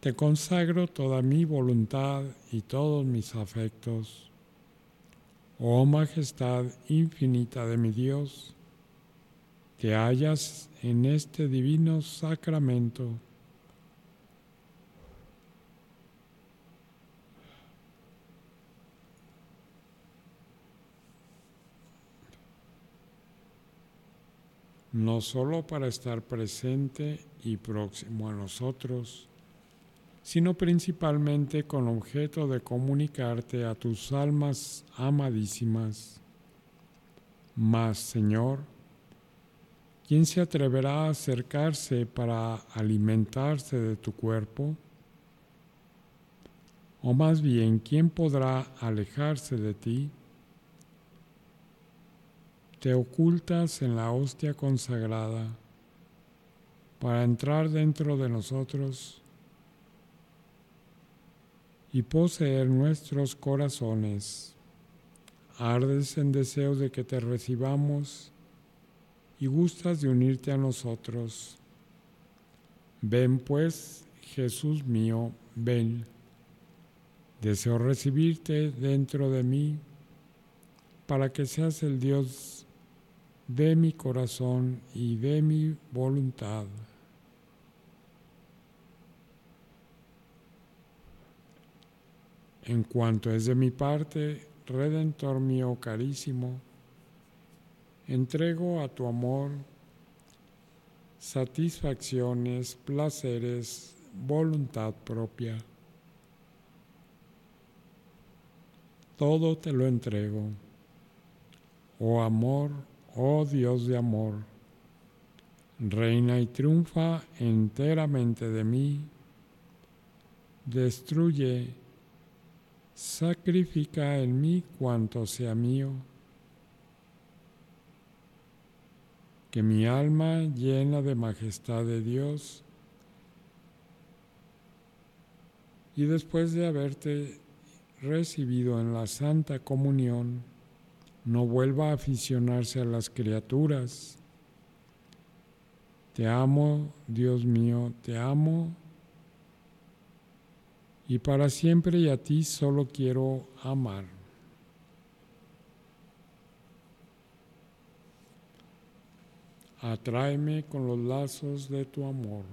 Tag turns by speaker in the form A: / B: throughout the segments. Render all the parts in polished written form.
A: Te consagro toda mi voluntad y todos mis afectos. Oh majestad infinita de mi Dios, te hallas en este divino sacramento. No solo para estar presente y próximo a nosotros, sino principalmente con objeto de comunicarte a tus almas amadísimas. Mas, Señor, ¿quién se atreverá a acercarse para alimentarse de tu cuerpo? O más bien, ¿quién podrá alejarse de ti? Te ocultas en la hostia consagrada para entrar dentro de nosotros y poseer nuestros corazones. Ardes en deseos de que te recibamos y gustas de unirte a nosotros. Ven pues, Jesús mío, ven. Deseo recibirte dentro de mí para que seas el Dios de mi corazón y de mi voluntad. En cuanto es de mi parte, Redentor mío carísimo, entrego a tu amor satisfacciones, placeres, voluntad propia. Todo te lo entrego. Oh amor, oh Dios de amor, reina y triunfa enteramente de mí, destruye, sacrifica en mí cuanto sea mío, que mi alma llena de majestad de Dios, y después de haberte recibido en la Santa Comunión, no vuelva a aficionarse a las criaturas. Te amo, Dios mío, te amo, y para siempre y a ti solo quiero amar. Atráeme con los lazos de tu amor.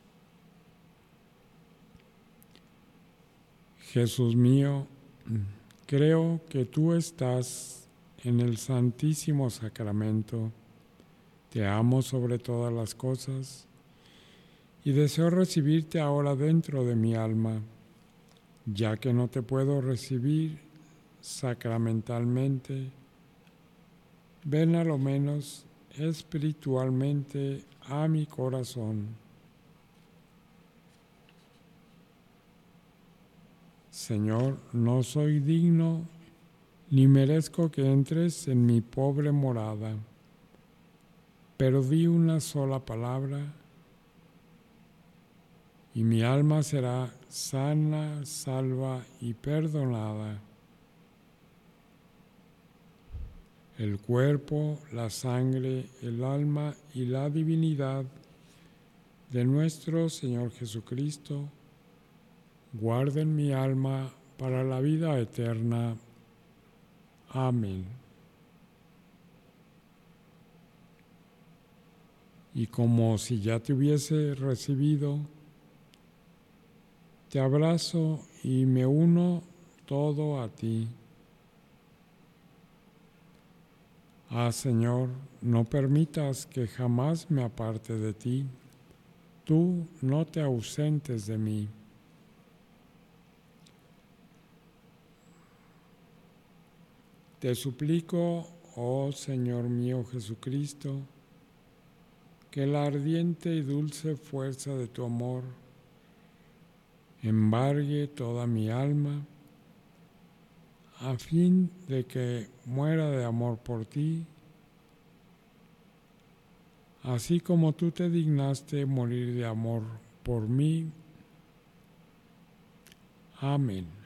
A: Jesús mío, creo que tú estás en el Santísimo Sacramento. Te amo sobre todas las cosas y deseo recibirte ahora dentro de mi alma, ya que no te puedo recibir sacramentalmente. Ven a lo menos espiritualmente a mi corazón. Señor, no soy digno ni merezco que entres en mi pobre morada, pero di una sola palabra y mi alma será sana, salva y perdonada. El cuerpo, la sangre, el alma y la divinidad de nuestro Señor Jesucristo guarden mi alma para la vida eterna. Amén. Y como si ya te hubiese recibido, te abrazo y me uno todo a ti. Ah, Señor, no permitas que jamás me aparte de ti. Tú no te ausentes de mí. Te suplico, oh Señor mío Jesucristo, que la ardiente y dulce fuerza de tu amor embargue toda mi alma, a fin de que muera de amor por ti, así como tú te dignaste morir de amor por mí. Amén.